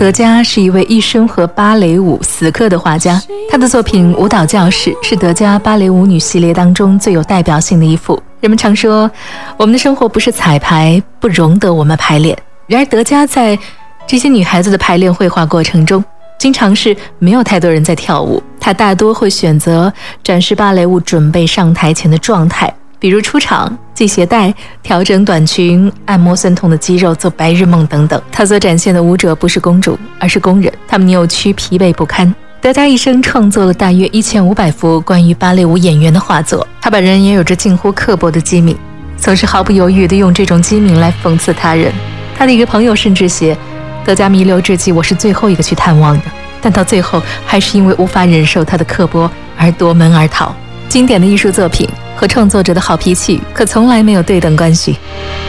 德加是一位一生和芭蕾舞死磕的画家，他的作品《舞蹈教室》是德加芭蕾舞女系列当中最有代表性的一幅。人们常说，我们的生活不是彩排，不容得我们排练。然而德加在这些女孩子的排练绘画过程中，经常是没有太多人在跳舞，她大多会选择展示芭蕾舞准备上台前的状态，比如出场、系鞋带、调整短裙、按摩酸痛的肌肉、做白日梦等等。她所展现的舞者不是公主，而是工人，她们扭曲疲惫不堪。德加一生创作了大约1500幅关于芭蕾舞演员的画作，他本人也有着近乎刻薄的机敏，总是毫不犹豫地用这种机敏来讽刺他人。他的一个朋友甚至写，德加弥留之际我是最后一个去探望的，但到最后还是因为无法忍受他的刻薄而夺门而逃。经典的艺术作品和创作者的好脾气可从来没有对等关系。